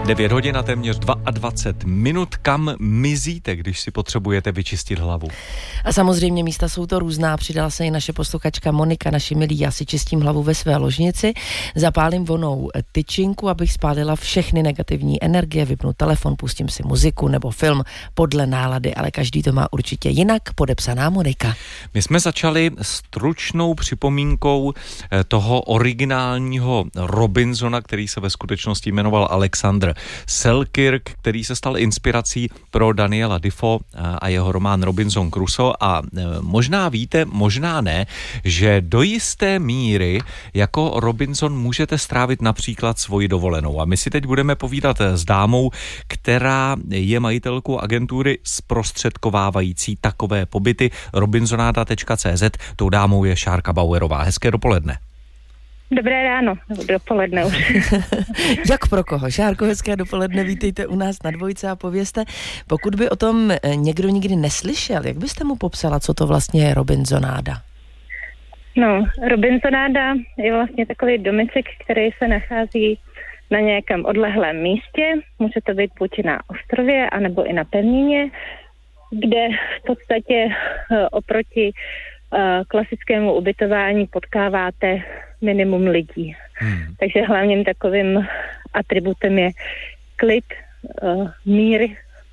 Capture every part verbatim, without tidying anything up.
devět hodin a téměř dvacet dva minut. Kam mizíte, když si potřebujete vyčistit hlavu? A samozřejmě místa jsou to různá. Přidala se i naše posluchačka Monika, naši milí. Já si čistím hlavu ve své ložnici, zapálím vonou tyčinku, abych spálila všechny negativní energie, vypnu telefon, pustím si muziku nebo film podle nálady, ale každý to má určitě jinak. Podepsaná Monika. My jsme začali stručnou připomínkou toho originálního Robinsona, který se ve skutečnosti jmenoval Alexander Selkirk, který se stal inspirací pro Daniela Defoe a jeho román Robinson Crusoe. A možná víte, možná ne, že do jisté míry jako Robinson můžete strávit například svoji dovolenou. A my si teď budeme povídat s dámou, která je majitelkou agentury zprostředkovávající takové pobyty robinsonáda tečka cé zet. Tou dámou je Šárka Bauerová. Hezké dopoledne. Dobré ráno, dopoledne už. Jak pro koho? Šárko, hezké dopoledne, vítejte u nás na Dvojce a povězte, pokud by o tom někdo nikdy neslyšel, jak byste mu popsala, co to vlastně je Robinsonáda? No, Robinsonáda je vlastně takový domeček, který se nachází na nějakém odlehlém místě, může to být buď na ostrově, anebo i na pevnině, kde v podstatě oproti klasickému ubytování potkáváte minimum lidí. Hmm. Takže hlavním takovým atributem je klid, uh, mír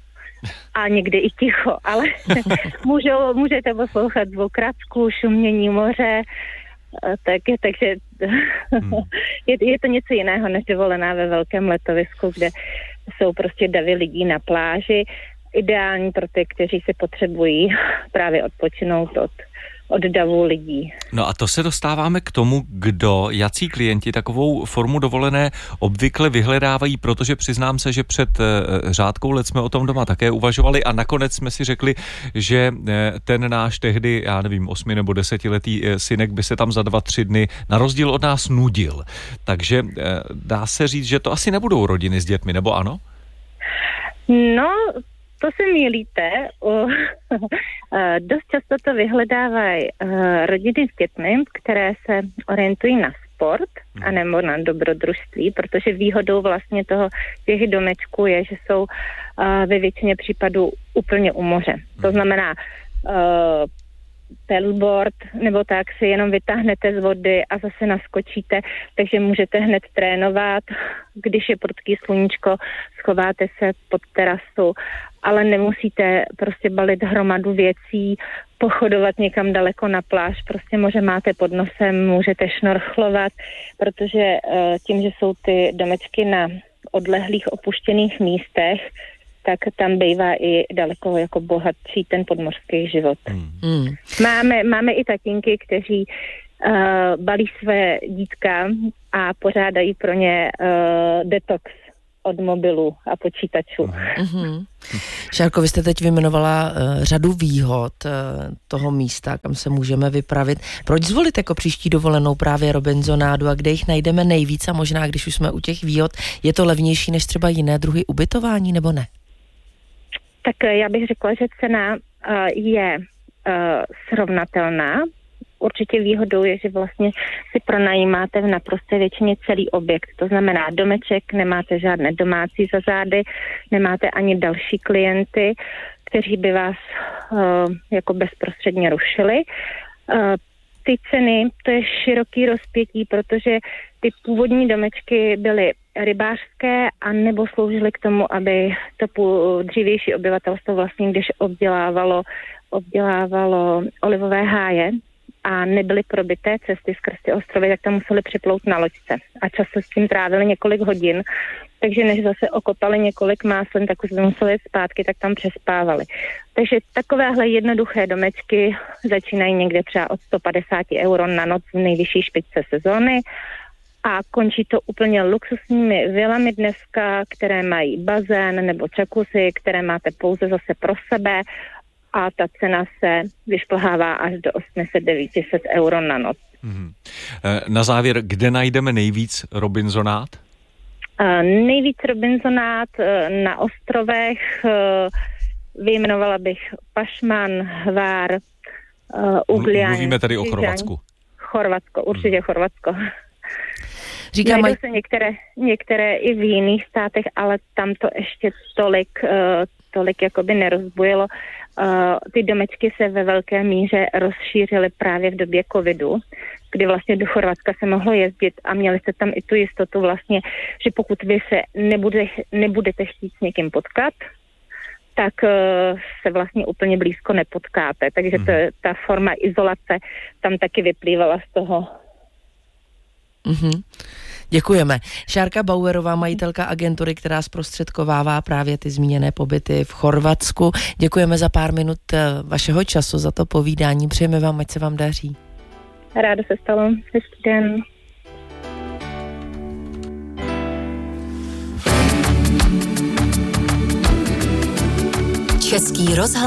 a někdy i ticho, ale můžou, můžete poslouchat zvuk racků, šumění moře, uh, tak, takže hmm. je, je to něco jiného než dovolená ve velkém letovisku, kde jsou prostě davy lidí na pláži, ideální pro ty, kteří si potřebují právě odpočinout od od davu lidí. No a to se dostáváme k tomu, kdo, jací klienti takovou formu dovolené obvykle vyhledávají, protože přiznám se, že před řádkou let jsme o tom doma také uvažovali a nakonec jsme si řekli, že ten náš tehdy, já nevím, osmi nebo desetiletý synek by se tam za dva, tři dny na rozdíl od nás nudil. Takže dá se říct, že to asi nebudou rodiny s dětmi, nebo ano? No, to se mýlíte. Dost často to vyhledávají rodiny s dětmi, které se orientují na sport a nebo na dobrodružství, protože výhodou vlastně toho těch domečků je, že jsou ve většině případů úplně u moře. To znamená paddleboard, nebo tak si jenom vytáhnete z vody a zase naskočíte, takže můžete hned trénovat, když je prudký sluníčko, schováte se pod terasu, ale nemusíte prostě balit hromadu věcí, pochodovat někam daleko na pláž, prostě moře máte pod nosem, můžete šnorchlovat, protože tím, že jsou ty domečky na odlehlých opuštěných místech, tak tam bývá i daleko jako bohatší ten podmořský život. Mm. Máme, máme i tatínky, kteří uh, balí své dítka a pořádají pro ně uh, detox od mobilu a počítačů. Mm-hmm. Šárko, vy jste teď vyjmenovala uh, řadu výhod uh, toho místa, kam se můžeme vypravit. Proč zvolit jako příští dovolenou právě Robinsonádu a kde jich najdeme nejvíc a možná, když už jsme u těch výhod, je to levnější než třeba jiné druhy ubytování, nebo ne? Tak já bych řekla, že cena uh, je uh, srovnatelná. Určitě výhodou je, že vlastně si pronajímáte v naprosté většině celý objekt. To znamená domeček, nemáte žádné domácí za zády, nemáte ani další klienty, kteří by vás uh, jako bezprostředně rušili. Uh, ty ceny, to je široký rozpětí, protože ty původní domečky byly rybářské a nebo sloužily k tomu, aby to dřívější obyvatelstvo vlastně, když obdělávalo, obdělávalo olivové háje a nebyly probité cesty skrz ty ostrovy, tak tam museli připlout na loďce a často s tím trávili několik hodin, takže než zase okopali několik máslin, tak už by museli jít zpátky, tak tam přespávali. Takže takovéhle jednoduché domečky začínají někde třeba od sto padesát euro na noc v nejvyšší špičce sezóny a končí to úplně luxusními vilami dneska, které mají bazén nebo jacuzzi, které máte pouze zase pro sebe a ta cena se vyšplhává až do osm set devět set euro na noc. Hmm. Na závěr, kde najdeme nejvíc Robinsonád? Uh, nejvíc Robinsonád uh, na ostrovech, uh, vyjmenovala bych Pašman, Hvár, uh, Uglian. Mluvíme tady o Chorvatsku. Chorvatsko, určitě hmm. Chorvatsko. Říkám, najdou se některé, některé i v jiných státech, ale tam to ještě tolik, uh, tolik jakoby nerozbujelo. Uh, ty domečky se ve velké míře rozšířily právě v době covidu, kdy vlastně do Chorvatska se mohlo jezdit a měli jste tam i tu jistotu vlastně, že pokud vy se nebude, nebudete chtít s někým potkat, tak uh, se vlastně úplně blízko nepotkáte. Takže to, ta forma izolace tam taky vyplývala z toho. Mm-hmm. Děkujeme. Šárka Bauerová, majitelka agentury, která zprostředkovává právě ty zmíněné pobyty v Chorvatsku. Děkujeme za pár minut vašeho času, za to povídání. Přejeme vám, ať se vám daří. Ráda se stalo. Hezký den. Český rozhlas.